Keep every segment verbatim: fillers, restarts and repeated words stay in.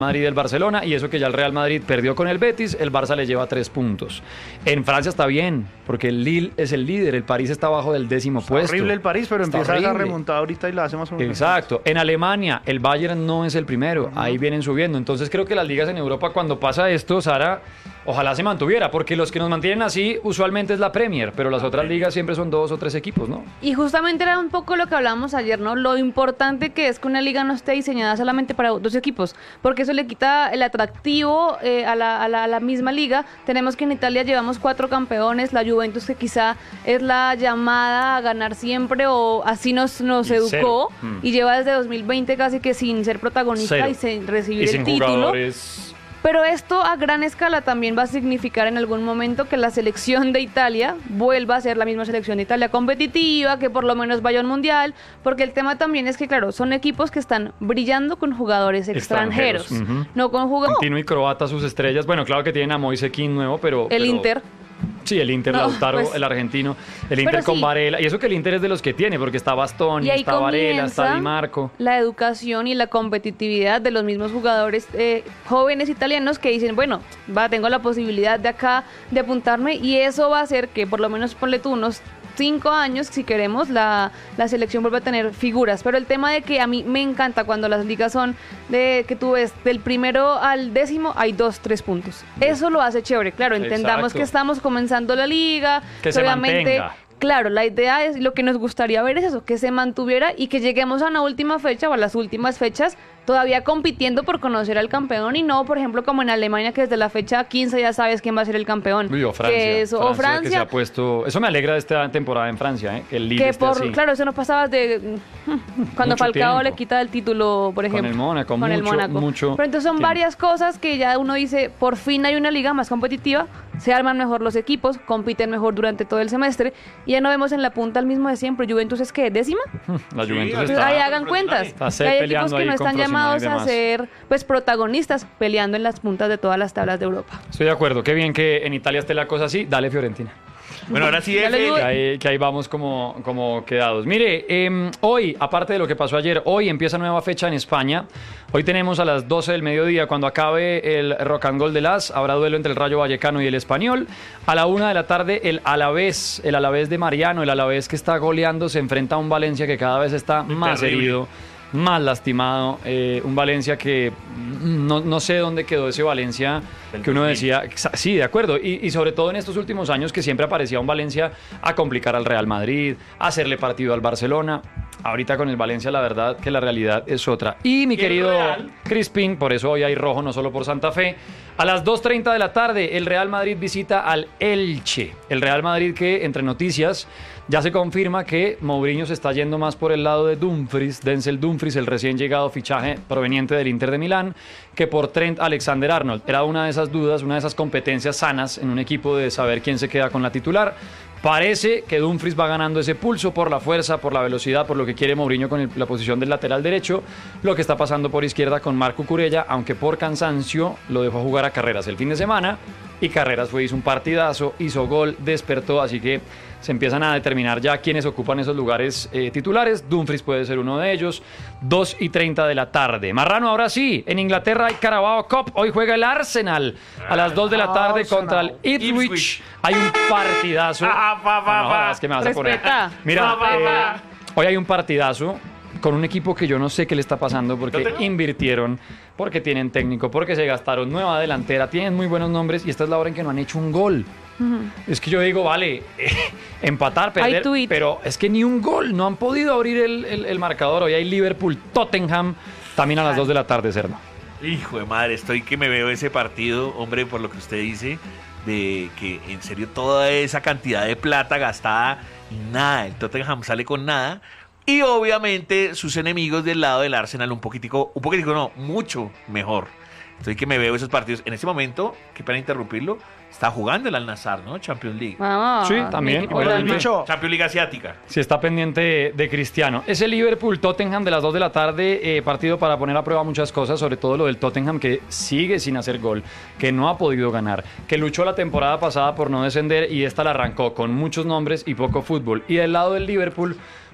Madrid del Barcelona, y eso que ya el Real Madrid perdió con el Betis, el Barça le lleva tres puntos. En Francia está bien, porque el Lille es el líder, el París está abajo del décimo está puesto. Horrible el París, pero está empieza horrible. a remontar ahorita y la hace más o menos. Exacto. En Alemania, el Bayern no es el primero, uh-huh. ahí vienen subiendo. Entonces creo que las ligas en Europa, cuando pasa esto, Sara, ojalá se mantuviera, porque los que nos mantienen así usualmente es la Premier, pero las otras ligas siempre son dos o tres equipos, ¿no? Y justamente era un poco lo que hablábamos ayer, ¿no? Lo importante que es que una liga no esté diseñada solamente para dos equipos, porque eso le quita el atractivo eh, a, la, a, la, a la misma liga. Tenemos que en Italia llevamos cuatro campeones, la Juventus, que quizá es la llamada a ganar siempre, o así nos, nos y educó, mm. y lleva desde dos mil veinte casi que sin ser protagonista cero. y sin recibir y el sin título. Jugadores... Pero esto a gran escala también va a significar en algún momento que la selección de Italia vuelva a ser la misma selección de Italia competitiva, que por lo menos vaya a un mundial, porque el tema también es que, claro, son equipos que están brillando con jugadores extranjeros, extranjeros. Uh-huh. no con jugadores... Argentino y croata sus estrellas, bueno, claro que tienen a Moise Kean nuevo, pero... El pero... Inter... Sí, el Inter, no, Lautaro, pues, el argentino, el Inter con sí. Varela, y eso que el Inter es de los que tiene, porque está Bastoni, está Varela, está Di Marco. La educación y la competitividad de los mismos jugadores eh, jóvenes italianos que dicen, bueno, va, tengo la posibilidad de acá de apuntarme, y eso va a hacer que por lo menos ponle tú unos cinco años, si queremos, la, la selección vuelve a tener figuras. Pero el tema de que a mí me encanta cuando las ligas son de que tú ves del primero al décimo hay dos, tres puntos. Eso lo hace chévere. Claro, entendamos Exacto. que estamos comenzando la liga, que, que se obviamente mantenga. Claro, la idea es, lo que nos gustaría ver es eso, que se mantuviera y que lleguemos a una última fecha o a las últimas fechas todavía compitiendo por conocer al campeón, y no, por ejemplo, como en Alemania, que desde la fecha quince ya sabes quién va a ser el campeón. Uy, o Francia, que eso, Francia, o Francia. Que se ha puesto, eso me alegra de esta temporada en Francia, ¿eh? Que el Lille que esté por, así. Claro, eso no pasaba de cuando Mucho Falcao tiempo. le quita el título, por ejemplo. Con el Mónaco, con mucho, el Mónaco. mucho Pero entonces son tiempo. varias cosas que ya uno dice, por fin hay una liga más competitiva, se arman mejor los equipos, compiten mejor durante todo el semestre, y ya no vemos en la punta el mismo de siempre. ¿Juventus es qué? ¿Décima? La Juventus Entonces, está... ahí hagan cuentas. Está Que hay equipos peleando que ahí no con están Frosinone y llamados a demás. ser pues protagonistas peleando en las puntas de todas las tablas de Europa. Estoy de acuerdo, qué bien que en Italia esté la cosa así. Dale, Fiorentina. Bueno, ahora sí, Ya le digo- Que ahí, que ahí vamos como, como quedados. Mire, eh, hoy, aparte de lo que pasó ayer, hoy empieza nueva fecha en España. Hoy tenemos a las doce del mediodía, cuando acabe el Rock and Roll de Las, habrá duelo entre el Rayo Vallecano y el Español. A la una de la tarde, el Alavés, el Alavés de Mariano, el Alavés que está goleando, se enfrenta a un Valencia que cada vez está más terrible. herido, más lastimado. Eh, un Valencia que no, no sé dónde quedó ese Valencia Del que uno dos mil. decía, exa- sí, de acuerdo, y, y sobre todo en estos últimos años que siempre aparecía un Valencia a complicar al Real Madrid, a hacerle partido al Barcelona. Ahorita con el Valencia la verdad que la realidad es otra. Y mi Y el querido Real. Crispín, por eso hoy hay rojo, no solo por Santa Fe. A las dos treinta de la tarde, el Real Madrid visita al Elche. El Real Madrid que, entre noticias, ya se confirma que Mourinho se está yendo más por el lado de Dumfries, Denzel Dumfries, el recién llegado fichaje proveniente del Inter de Milán, que por Trent Alexander-Arnold. Era una de esas dudas, una de esas competencias sanas en un equipo de saber quién se queda con la titular. Parece que Dumfries va ganando ese pulso por la fuerza, por la velocidad, por lo que quiere Mourinho con el- la posición del lateral derecho. Lo que está pasando por izquierda con Marco Cucurella, aunque por cansancio lo dejó jugar a Carreras el fin de semana. Y Carreras fue, hizo un partidazo, hizo gol, despertó, así que se empiezan a determinar ya quiénes ocupan esos lugares eh, titulares. Dumfries puede ser uno de ellos. dos y treinta de la tarde. Marrano, ahora sí, en Inglaterra hay Carabao Cup. Hoy juega el Arsenal a las dos de la tarde Arsenal. contra el Ipswich. Ipswich. Hay un partidazo. Ah, pa, pa, No, pa. no, es que me vas a poner. Respeta. Mira, Pa, pa, eh, pa. hoy hay un partidazo con un equipo que yo no sé qué le está pasando porque ¿Tottenham? invirtieron, porque tienen técnico, porque se gastaron nueva delantera, tienen muy buenos nombres y esta es la hora en que no han hecho un gol. Es que yo digo, vale, empatar, Hay perder, tuit. pero es que ni un gol, no han podido abrir el, el- el marcador. Hoy hay Liverpool-Tottenham, también a las dos de la tarde, Cerdo. Hijo de madre, estoy que me veo ese partido, hombre, por lo que usted dice, de que en serio toda esa cantidad de plata gastada y nada, el Tottenham sale con nada. Y obviamente sus enemigos del lado del Arsenal un poquitico, un poquitico no, mucho mejor. Estoy que me veo esos partidos. En este momento, que para interrumpirlo, está jugando el Al-Nassr, ¿no? Champions League. Vamos. Sí, también, mi equipo igualmente. grande. Bicho, Champions League asiática. Si está pendiente de, de Cristiano. Ese Liverpool-Tottenham de las dos de la tarde, eh, partido para poner a prueba muchas cosas, sobre todo lo del Tottenham que sigue sin hacer gol, que no ha podido ganar, que luchó la temporada pasada por no descender y esta la arrancó con muchos nombres y poco fútbol. Y del lado del Liverpool,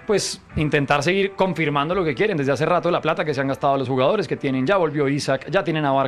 pues intentar seguir confirmando lo que quieren desde hace rato, la plata que se han gastado los jugadores que tienen. Ya volvió Isaac, ya tienen a